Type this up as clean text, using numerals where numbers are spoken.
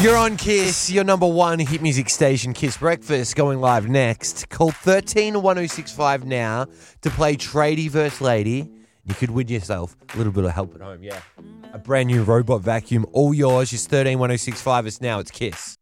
You're on Kiss, your number one hit music station, Kiss Breakfast, going live next. Call 131065 now to play Tradie vs. Lady. You could win yourself a little bit of help at home, yeah. A brand new robot vacuum, all yours. It's 131065. It's now. It's Kiss.